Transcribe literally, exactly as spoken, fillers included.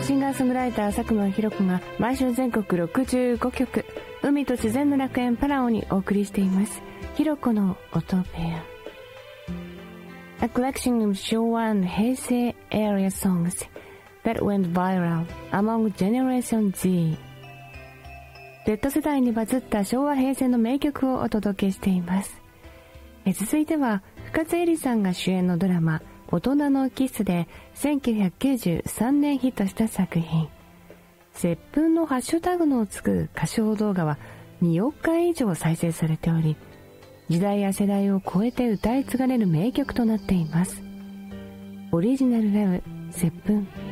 シンガーソングライター佐久間ひろ子が毎週全国ろくじゅうごきょく、海と自然の楽園パラオにお送りしています。ひろこの音部屋。A collection of 昭和 and 平成 area songs that went viral among Generation Z。 Z 世代にバズった昭和平成の名曲をお届けしています。え続いては深津絵里さんが主演のドラマ大人のキスでせんきゅうひゃくきゅうじゅうさんねんヒットした作品。接吻のハッシュタグのつく歌唱動画はにおくかい以上再生されており、時代や世代を超えて歌い継がれる名曲となっています。オリジナルラブ接吻。